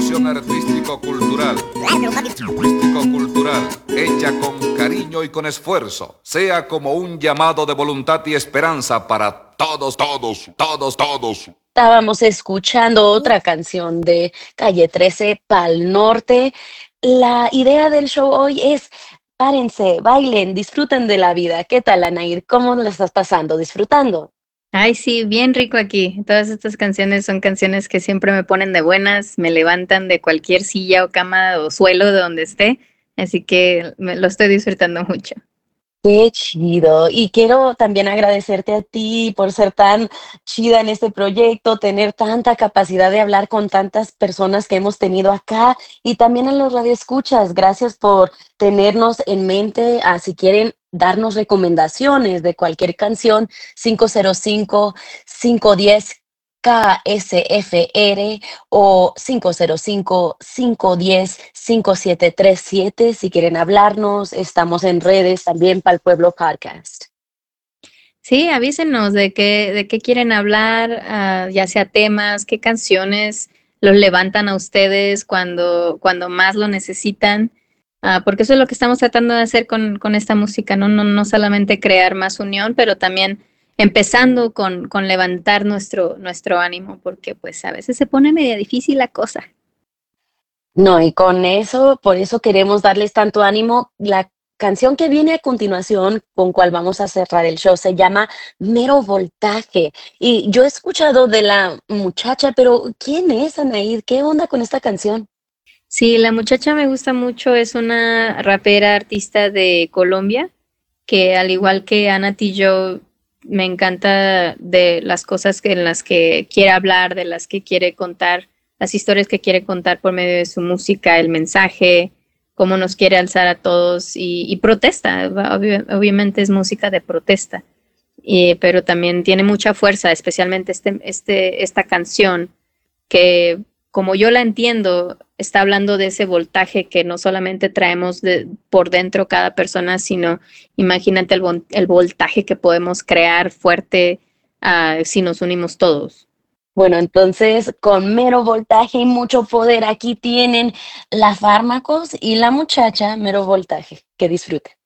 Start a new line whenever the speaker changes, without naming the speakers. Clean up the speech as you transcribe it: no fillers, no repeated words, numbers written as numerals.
producción artístico-cultural, hecha con cariño y con esfuerzo, sea como un llamado de voluntad y esperanza para todos.
Estábamos escuchando otra canción de Calle 13, Pal Norte. La idea del show hoy es párense, bailen, disfruten de la vida. ¿Qué tal, Anair? ¿Cómo la estás pasando? ¿Disfrutando?
Ay, sí, bien rico aquí. Todas estas canciones son canciones que siempre me ponen de buenas, me levantan de cualquier silla o cama o suelo de donde esté, así que lo estoy disfrutando mucho.
Qué chido. Y quiero también agradecerte a ti por ser tan chida en este proyecto, tener tanta capacidad de hablar con tantas personas que hemos tenido acá y también a los radioescuchas. Gracias por tenernos en mente. Si quieren darnos recomendaciones de cualquier canción, 505-510 KSFR o 505-510-5737. Si quieren hablarnos, estamos en redes también para el Pueblo Podcast.
Sí, avísenos de qué quieren hablar, ya sea temas, qué canciones los levantan a ustedes cuando más lo necesitan, porque eso es lo que estamos tratando de hacer con esta música, no solamente crear más unión, pero también empezando con levantar nuestro ánimo, porque pues a veces se pone media difícil la cosa.
No, y con eso, por eso queremos darles tanto ánimo. La canción que viene a continuación, con cual vamos a cerrar el show, se llama Mero Voltaje. Y yo he escuchado de la muchacha, pero ¿quién es, Anaid? ¿Qué onda con esta canción?
Sí, la muchacha me gusta mucho, es una rapera artista de Colombia, que al igual que Ana Tijoux, me encanta de las cosas en las que quiere hablar, de las que quiere contar, las historias que quiere contar por medio de su música, el mensaje, cómo nos quiere alzar a todos y protesta, obviamente es música de protesta, pero también tiene mucha fuerza, especialmente esta canción que, como yo la entiendo, está hablando de ese voltaje que no solamente traemos por dentro cada persona, sino imagínate el voltaje que podemos crear fuerte si nos unimos todos.
Bueno, entonces con Mero Voltaje y mucho poder, aquí tienen la Fármacos y la muchacha Mero Voltaje. Que disfruten.